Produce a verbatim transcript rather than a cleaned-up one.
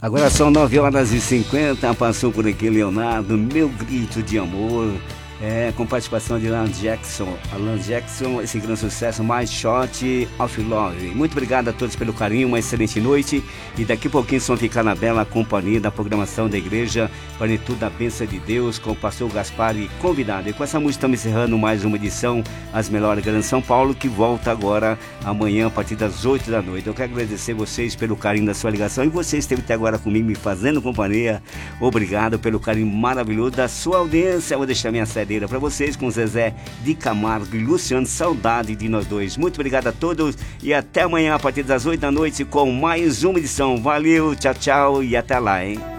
Agora são nove horas e cinquenta, passou por aqui Leonardo, Meu Grito de Amor, é, com participação de Alan Jackson. Alan Jackson, esse grande sucesso, My Shot of Love. Muito obrigado a todos pelo carinho, uma excelente noite. E daqui a pouquinho vão ficar na bela companhia da programação da igreja, Plenitude da Bênção de Deus, com o pastor Gaspar e convidado. E com essa música estamos encerrando mais uma edição, As Melhores Grande São Paulo, que volta agora amanhã a partir das oito da noite. Eu quero agradecer vocês pelo carinho da sua ligação e você esteve até agora comigo me fazendo companhia. Obrigado pelo carinho maravilhoso da sua audiência. Eu vou deixar minha cedeira para vocês com Zezé de Camargo e Luciano, saudade de nós dois. Muito obrigado a todos e até amanhã a partir das oito da noite com mais uma edição. Valeu, tchau, tchau e até lá, hein?